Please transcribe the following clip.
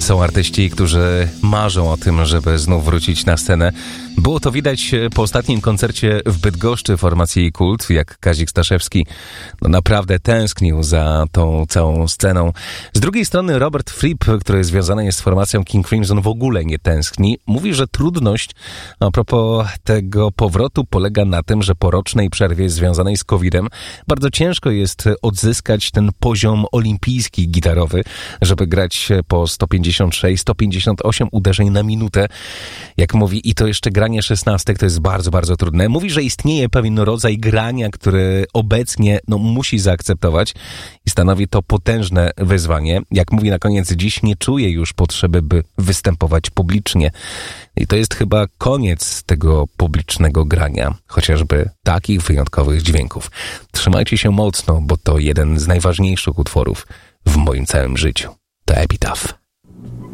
Są artyści, którzy marzą o tym, żeby znów wrócić na scenę. Było to widać po ostatnim koncercie w Bydgoszczy formacji Kult, jak Kazik Staszewski naprawdę tęsknił za tą całą sceną. Z drugiej strony Robert Fripp, który związany jest z formacją King Crimson, w ogóle nie tęskni. Mówi, że trudność a propos tego powrotu polega na tym, że po rocznej przerwie związanej z COVID-em bardzo ciężko jest odzyskać ten poziom olimpijski gitarowy, żeby grać po 156-158 uderzeń na minutę, jak mówi, i to jeszcze granie 16 to jest bardzo, bardzo trudne. Mówi, że istnieje pewien rodzaj grania, który obecnie musi zaakceptować i stanowi to potężne wyzwanie. Jak mówi na koniec, dziś nie czuje już potrzeby, by występować publicznie. I to jest chyba koniec tego publicznego grania, chociażby takich wyjątkowych dźwięków. Trzymajcie się mocno, bo to jeden z najważniejszych utworów w moim całym życiu. To Epitaph.